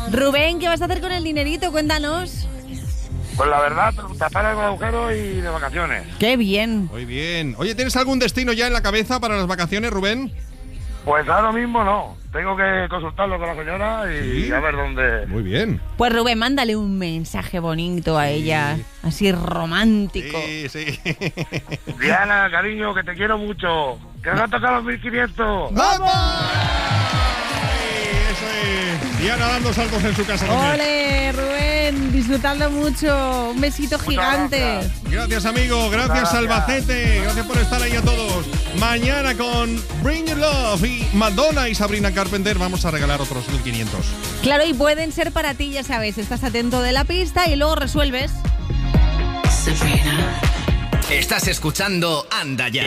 Rubén, ¿qué vas a hacer con el dinerito? Cuéntanos. Pues la verdad, tapar el agujero y de vacaciones. ¡Qué bien! Muy bien. Oye, ¿tienes algún destino ya en la cabeza para las vacaciones, Rubén? Pues ahora mismo no. Tengo que consultarlo con la señora y ¿Sí? a ver dónde... Muy bien. Pues Rubén, mándale un mensaje bonito a ella, así romántico. Sí. Diana, cariño, que te quiero mucho. Que vas a tocar los 1500. ¡Vamos! Eso es. Diana dando saltos en su casa también. ¡Ole, Rubén! Disfrutando mucho. Un besito gigante. Gracias, amigo. Gracias, Albacete. Gracias por estar ahí a todos. Mañana con Bring Your Love y Madonna y Sabrina Carpenter vamos a regalar otros 1500. Claro, y pueden ser para ti, ya sabes. Estás atento de la pista y luego resuelves. Sabrina. Estás escuchando Anda Ya.